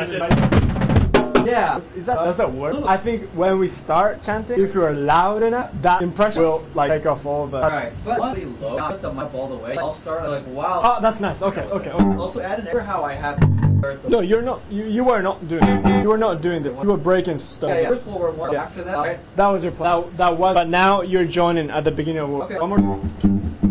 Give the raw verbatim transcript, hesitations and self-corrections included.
Yeah, is that does that work? I think when we start chanting, if you're loud enough, that impression will like take off all the. Alright, but I'll be low, not put the mic all the way. I'll start like wow. Oh, that's nice. Okay, okay. okay. Also add an error how I have. No, you're not. You, you were not doing it. You were not doing it. You were breaking stuff. Yeah, yeah. First of all, we're one. After that, right? That was your plan. That, that was. But now you're joining at the beginning of. Okay. One more.